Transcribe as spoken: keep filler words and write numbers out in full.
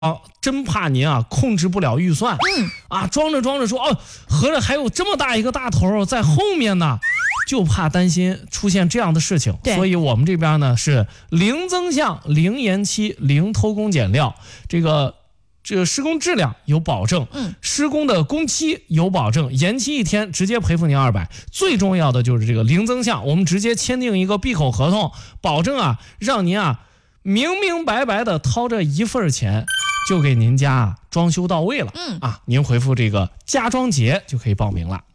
啊，真怕您啊控制不了预算， 嗯啊，装着装着说哦，合着还有这么大一个大头在后面呢，就怕担心出现这样的事情，所以我们这边呢是零增项、零延期、零偷工减料，这个这个施工质量有保证， 嗯， 施工的工期有保证，延期一天直接赔付您二百。最重要的就是这个零增项，我们直接签订一个闭口合同，保证啊让您啊明明白白的掏这一份钱。就给您家啊装修到位了， 嗯啊，您回复这个家装节就可以报名了。